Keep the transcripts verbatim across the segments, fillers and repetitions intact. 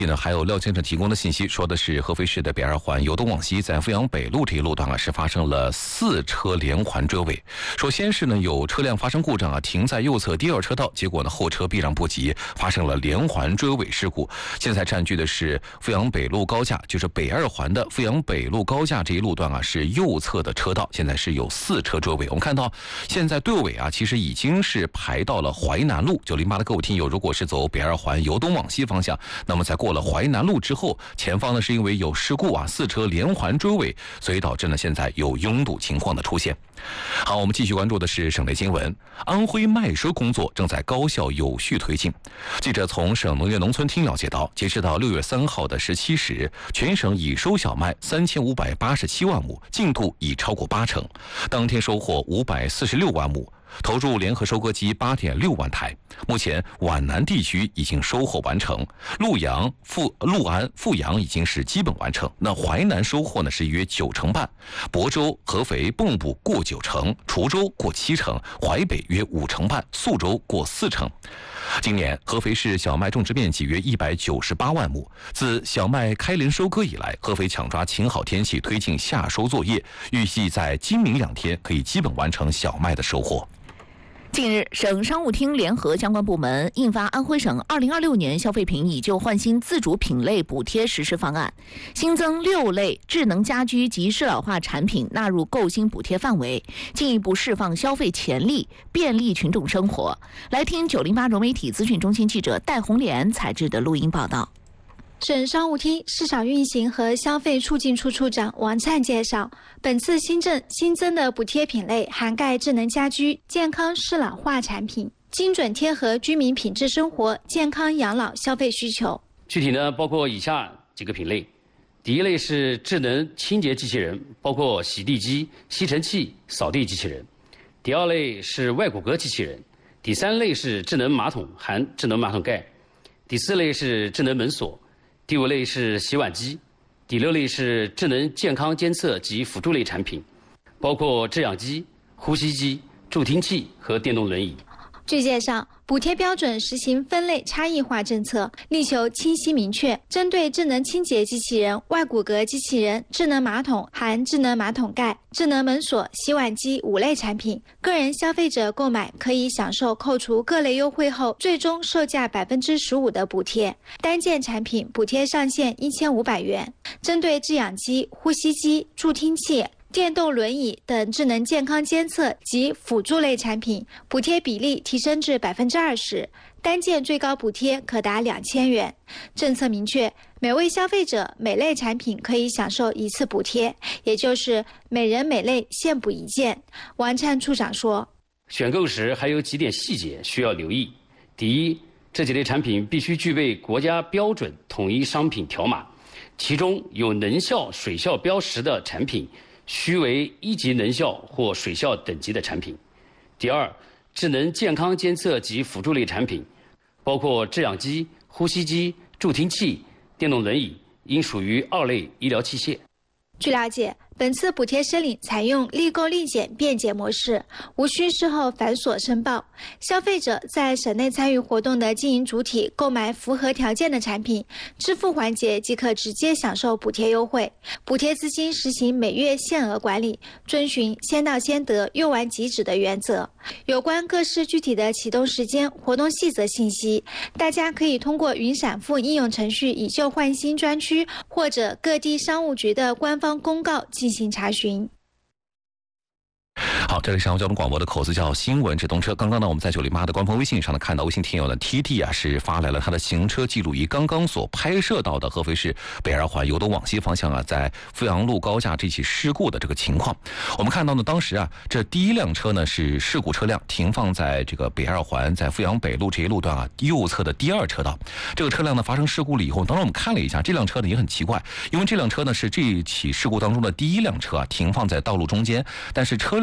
呢，还有廖先生提供的信息，说的是合肥市的北二环由东往西，在阜阳北路这一路段啊，是发生了四车连环追尾。说先是呢有车辆发生故障啊，停在右侧第二车道，结果呢后车避让不及，发生了连环追尾事故。现在占据的是阜阳北路高架，就是北二环的阜阳北路高架这一路段啊，是右侧的车道，现在是有四车追尾。我们看到现在队尾啊，其实已经是排到了淮南路。九零八的各位听友，如果是走北二环由东往西方向，那么在过了淮南路之后，前方呢是因为有事故啊，四车连环追尾，所以导致呢现在有拥堵情况的出现。好，我们继续关注的是省内新闻。安徽麦收工作正在高效有序推进。记者从省农业农村厅了解到，截止到六月三号的十七时，全省已收小麦三千五百八十七万亩，进度已超过八成，当天收获五百四十六万亩。投入联合收割机 八点六万台，目前皖南地区已经收获完成，潞阳、富潞安、阜阳已经是基本完成。那淮南收获呢是约九成半，亳州、合肥、蚌埠过九成，滁州过七成，淮北约五成半，宿州过四成。今年合肥市小麦种植面积约一百九十八万亩。自小麦开镰收割以来，合肥抢抓晴好天气推进夏收作业，预计在今明两天可以基本完成小麦的收获。 近日，省商务厅联合相关部门印发《安徽省二零二六年消费品以旧换新自主品类补贴实施方案》，新增六类智能家居及适老化产品纳入购新补贴范围，进一步释放消费潜力，便利群众生活。来听九零八融媒体资讯中心记者戴红莲采制的录音报道。 省商务厅市场运行和消费促进处处长王灿介绍，本次新政新增的补贴品类涵盖智能家居、健康适老化产品，精准贴合居民品质生活、健康养老消费需求。 具体呢，包括以下几个品类。第一类是智能清洁机器人，包括洗地机、吸尘器、扫地机器人。第二类是外骨骼机器人。第三类是智能马桶，含智能马桶盖。第四类是智能门锁。第五类是洗碗机，第六类是智能健康监测及辅助类产品，包括制氧机、呼吸机、助听器和电动轮椅。 据介绍，补贴标准实行分类差异化政策，力求清晰明确。针对智能清洁机器人、外骨骼机器人、智能马桶（含智能马桶盖）、智能门锁、洗碗机五类产品，个人消费者购买可以享受扣除各类优惠后最终售价百分之十五的补贴，单件产品补贴上限一千五百元。针对制氧机、呼吸机、助听器、电动轮椅等智能健康监测及辅助类产品，补贴比例提升至百分之二十，单件最高补贴可达两千元。政策明确，每位消费者每类产品可以享受一次补贴，也就是每人每类限补一件。王灿处长说， 选购时还有几点细节需要留意。第一，这几类产品必须具备国家标准统一商品条码，其中有能效、水效标识的产品须为一级能效或水效等级的产品。第二，智能健康监测及辅助类产品，包括制氧机、呼吸机、助听器、电动轮椅，应属于二类医疗器械。 据了解，本次补贴申领采用立购立减便捷模式，无需事后繁琐申报。消费者在省内参与活动的经营主体购买符合条件的产品，支付环节即可直接享受补贴优惠。补贴资金实行每月限额管理，遵循先到先得、用完即止的原则。有关各市具体的启动时间、活动细则信息，大家可以通过云闪付应用程序以旧换新专区或者各地商务局的官方公告进行查询。 好，这里是上海交通广播的口子叫新闻直通车。刚刚呢，我们在九零八的官方微信上呢看到微信听友的 T T 啊是发来了他的行车记录仪刚刚所拍摄到的合肥市北二环由东往西方向啊，在阜阳路高架这起事故的这个情况。我们看到呢，当时啊，这第一辆车呢是事故车辆，停放在这个北二环在阜阳北路这一路段啊右侧的第二车道。这个车辆呢发生事故了以后，当时我们看了一下，这辆车呢也很奇怪，因为这辆车呢是这起事故当中的第一辆车啊，停放在道路中间，但是车辆的引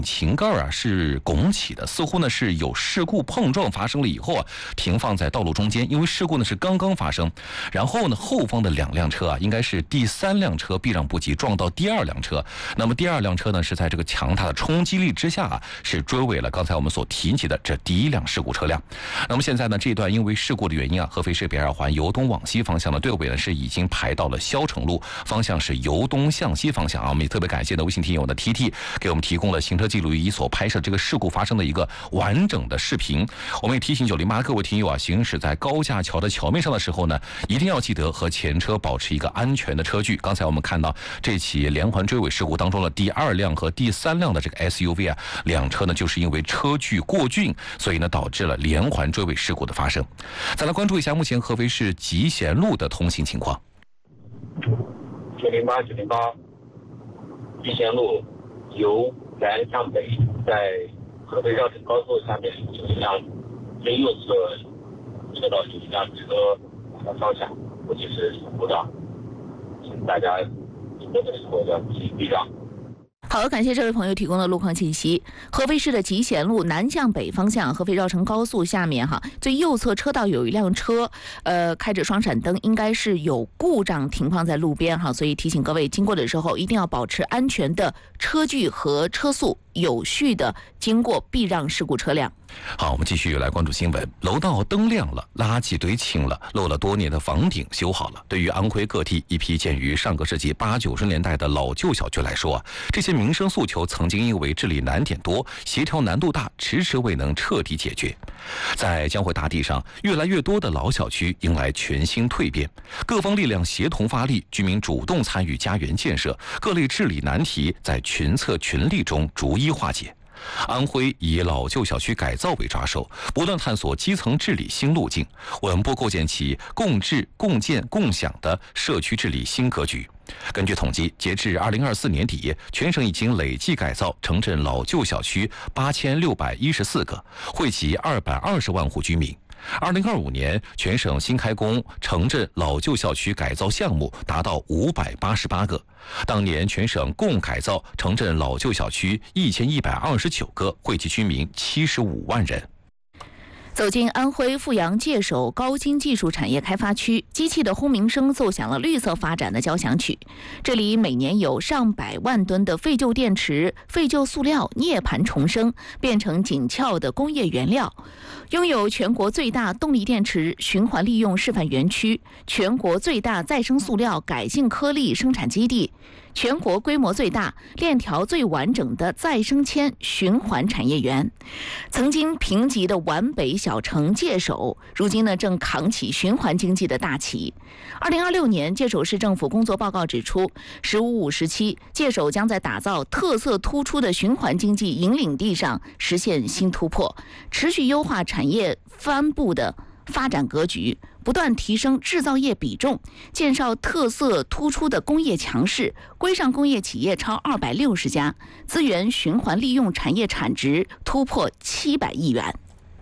擎盖啊是拱起的，似乎呢是有事故碰撞发生了以后啊，停放在道路中间，因为事故呢是刚刚发生。然后呢，后方的两辆车啊，应该是第三辆车避让不及撞到第二辆车，那么第二辆车呢是在这个强大的冲击力之下啊，是追尾了刚才我们所提及的这第一辆事故车辆。那么现在呢，这段因为事故的原因啊，合肥市北二环由东往西方向的队尾呢是已经排到了萧城路，方向是由东向西方向啊。我们也特别感谢呢微信听友的 T T 给我们提供了行车记录仪所拍摄这个事故发生的一个完整的视频。我们也提醒九零八各位听友啊，行驶在高架桥的桥面上的时候呢，一定要记得和前车保持一个安全的车距。刚才我们看到这起连环追尾事故当中的第二辆和第三辆的这个 S U V 啊，两车呢就是因为车距过近，所以呢导致了连环追尾事故的发生。再来关注一下目前合肥市集贤路的通行情况。 九零八九零八，集贤路由南向北，在合肥绕城高速下面有一辆非右侧车道有一辆车把它撞下，估计是故障，请大家出门的时候要注意避让。 好，感谢这位朋友提供的路况信息。合肥市的集贤路南向北方向，合肥绕城高速下面哈，最右侧车道有一辆车，呃，开着双闪灯，应该是有故障停放在路边哈，所以提醒各位经过的时候一定要保持安全的车距和车速，有序的经过避让事故车辆。 好，我们继续来关注新闻。楼道灯亮了，垃圾堆清了，漏了多年的房顶修好了。对于安徽各地一批建于上个世纪八九十年代的老旧小区来说啊，这些民生诉求曾经因为治理难点多、协调难度大，迟迟未能彻底解决。在江淮大地上，越来越多的老小区迎来全新蜕变，各方力量协同发力，居民主动参与家园建设，各类治理难题在群策群力中逐一化解。安徽以老旧小区改造为抓手，不断探索基层治理新路径，稳步构建起共治、共建、共享的社区治理新格局。根据统计，截至二零二四年底，全省已经累计改造城镇老旧小区八千六百一十四个，惠及二百二十万户居民。二零二五年，全省新开工城镇老旧小区改造项目达到五百八十八个。当年全省共改造城镇老旧小区一千一百二十九个，惠及居民七十五万人。 走进安徽阜阳界首高新技术产业开发区，机器的轰鸣声奏响了绿色发展的交响曲。这里每年有上百万吨的废旧电池、废旧塑料涅槃重生，变成紧俏的工业原料。拥有全国最大动力电池循环利用示范园区、全国最大再生塑料改进颗粒生产基地、全国规模最大、链条最完整的再生铅循环产业园。曾经评级的皖北小城界首，如今呢正扛起循环经济的大旗。二零二六年，界首市政府工作报告指出，十五五时期，界首将在打造特色突出的循环经济引领地上实现新突破，持续优化产业帆布的发展格局，不断提升制造业比重，建设特色突出的工业强势，规上工业企业超二百六十家，资源循环利用产业产值突破七百亿元。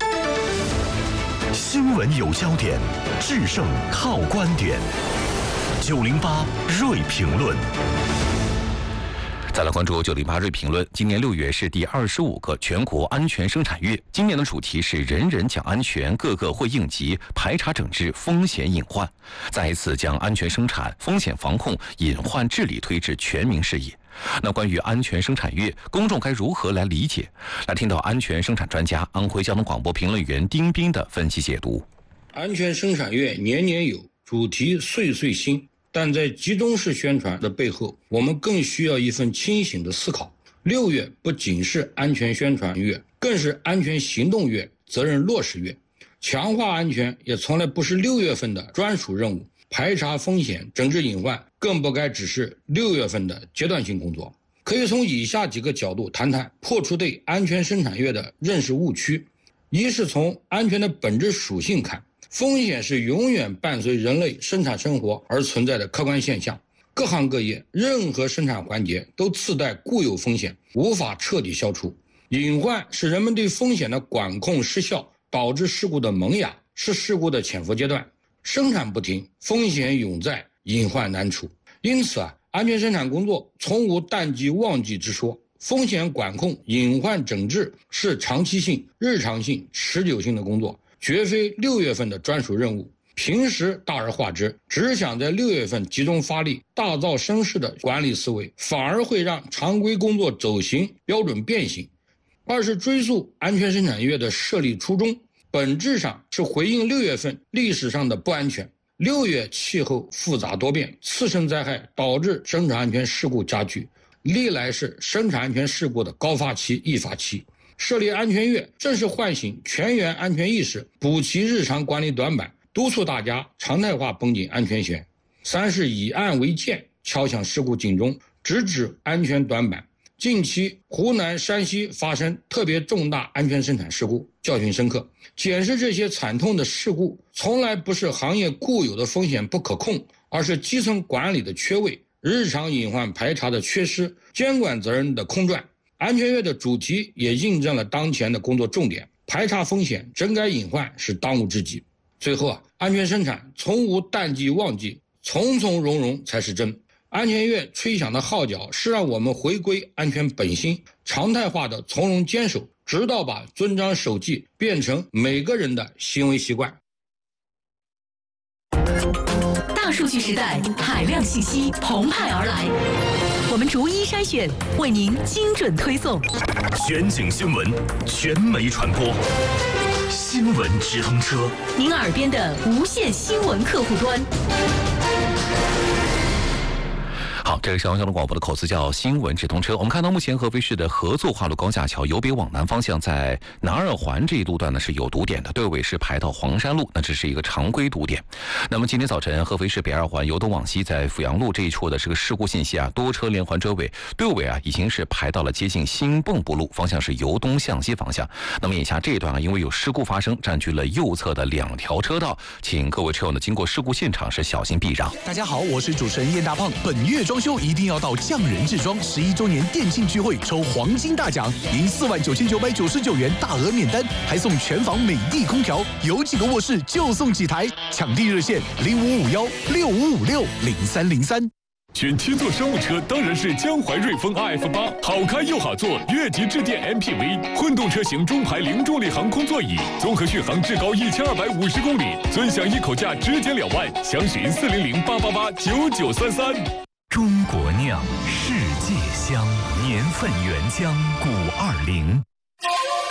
新闻有焦点，制胜靠观点。九零八锐评论。 再来关注九零八锐评论。今年六月是第二十五个全国安全生产月，今年的主题是人人讲安全，个个会应急，排查整治风险隐患，再一次将安全生产、风险防控、隐患治理推至全民视野。那关于安全生产月，公众该如何来理解？来听到安全生产专家、安徽交通广播评论员丁斌的分析解读。 安全生产月年年有，主题岁岁新。但在集中式宣传的背后，我们更需要一份清醒的思考。六月不仅是安全宣传月，更是安全行动月、责任落实月。强化安全也从来不是六月份的专属任务，排查风险、整治隐患更不该只是六月份的阶段性工作。可以从以下几个角度谈谈，破除对安全生产月的认识误区。一是从安全的本质属性看，风险是永远伴随人类生产生活而存在的客观现象，各行各业任何生产环节都自带固有风险，无法彻底消除。隐患是人们对风险的管控失效导致事故的萌芽，是事故的潜伏阶段。生产不停，风险永在，隐患难除。因此啊，安全生产工作从无淡季旺季之说， 风险管控、隐患整治是长期性、日常性、持久性的工作，绝非六月份的专属任务。平时大而化之，只想在六月份集中发力，大造声势的管理思维，反而会让常规工作走形、标准变形。二是追溯安全生产月的设立初衷，本质上是回应六月份历史上的不安全。六月气候复杂多变，次生灾害导致生产安全事故加剧，历来是生产安全事故的高发期、易发期。设立安全月正是唤醒全员安全意识，补齐日常管理短板，督促大家常态化绷紧安全弦。三是以案为鉴，敲响事故警钟，直指安全短板。近期湖南、山西发生特别重大安全生产事故，教训深刻。检视这些惨痛的事故，从来不是行业固有的风险不可控，而是基层管理的缺位、日常隐患排查的缺失、监管责任的空转。安全月的主题也印证了当前的工作重点，排查风险、整改隐患是当务之急。最后啊，安全生产从无淡季旺季，从从容容才是真。安全月吹响的号角是让我们回归安全本心，常态化的从容坚守，直到把遵章守纪变成每个人的行为习惯。 大数据时代，海量信息澎湃而来，我们逐一筛选，为您精准推送。 全景新闻，全媒传播，新闻直通车， 您耳边的无线新闻客户端。 好，这个是交通广播的口词叫新闻直通车。我们看到目前合肥市的合作化路高架桥由北往南方向在南二环这一路段呢是有堵点的，队尾是排到黄山路，那这是一个常规堵点。那么今天早晨合肥市北二环由东往西在阜阳路这一处的这个事故信息啊，多车连环追尾，队尾啊已经是排到了接近新蚌埠路，方向是由东向西方向。那么眼下这一段啊，因为有事故发生，占据了右侧的两条车道，请各位车友呢经过事故现场是小心避让。 大家好，我是主持人燕大胖，本月装修一定要到匠人制装十一周年店庆聚会抽黄金大奖，赢四万九千九百九十九元大额免单，还送全房美的空调，有几个卧室就送几台，抢地热线零五五幺六五五六零三零三。 选七座商务车当然是江淮瑞风 R F 八，好开又好坐，越级致电 M P V， 混动车型中排零重力航空座椅，综合续航至高一千二百五十公里，尊享一口价直减两万，详询四零零八八八九九三三。 中国酿，世界香，年份原浆古二零。